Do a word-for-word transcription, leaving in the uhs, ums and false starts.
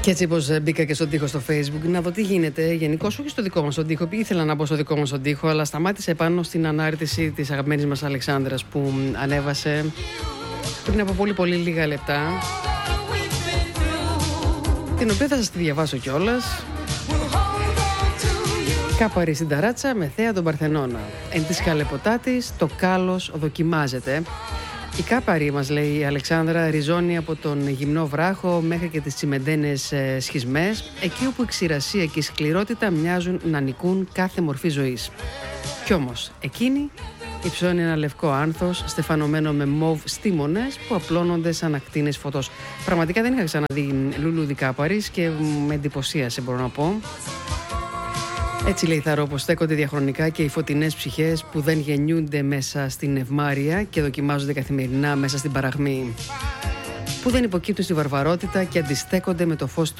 Και έτσι πως μπήκα και στον τοίχο στο Facebook να δω τι γίνεται γενικώς, όχι στο δικό μας τον τοίχο. Ήθελα να μπω στο δικό μας τον τοίχο, αλλά σταμάτησε επάνω στην ανάρτηση της αγαπημένης μας Αλεξάνδρας που ανέβασε πριν από πολύ πολύ λίγα λεπτά, την οποία θα σας τη διαβάσω κιόλας. Κάπαρη στην ταράτσα με θέα τον Παρθενώνα. Εν της καλεποτά της το κάλος δοκιμάζεται. Η Κάπαρη, μας λέει η Αλεξάνδρα, ριζώνει από τον γυμνό βράχο μέχρι και τις τσιμεντένες ε, σχισμές, εκεί όπου η ξηρασία και η σκληρότητα μοιάζουν να νικούν κάθε μορφή ζωής. Κι όμως, εκείνη υψώνει ένα λευκό άνθος στεφανωμένο με μοβ στίμονες που απλώνονται σαν ακτίνες φωτός. Πραγματικά δεν είχα ξαναδεί λουλούδι Κάπαρης και με εντυπωσίασε, μπορώ να πω. Έτσι, λέει, θαρώ πως στέκονται διαχρονικά και οι φωτεινές ψυχές που δεν γεννιούνται μέσα στην ευμάρεια και δοκιμάζονται καθημερινά μέσα στην παραγμή, που δεν υποκύπτουν στη βαρβαρότητα και αντιστέκονται με το φως του